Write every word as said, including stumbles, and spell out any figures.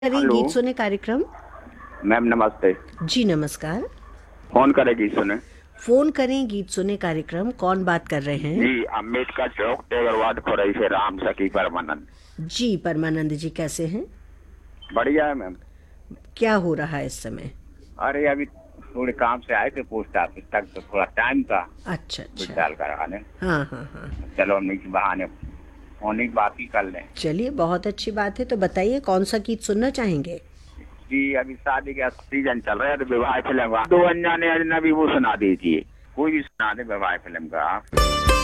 करें हेलो गीत सुने कार्यक्रम। मैम, नमस्ते। जी नमस्कार। फोन करेगी सुने। फोन करें गीत सुने कार्यक्रम, कौन बात कर रहे हैं? जी, अम्बेडकर चौक तेगरवाद खुरई से राम सखी परमानंद। जी परमानंद जी, कैसे हैं? बढ़िया है मैम। क्या हो रहा है इस समय? अरे अभी थोड़े काम से आए थे पोस्ट ऑफिस तक, तो थोड़ा टाइम था अच्छा अच्छा। विड्रॉल कराने। हाँ हाँ हाँ। चलो हम इस बहाने फोन की बात ही कर लें। चलिए, बहुत अच्छी बात है। तो बताइए कौन सा गीत सुनना चाहेंगे? जी, अभी शादी का सीजन चल रहा है तो विवाह फिल्म का दो अनजाने अजनबी वो सुना दीजिए। कोई भी सुना दे विवाह फिल्म का।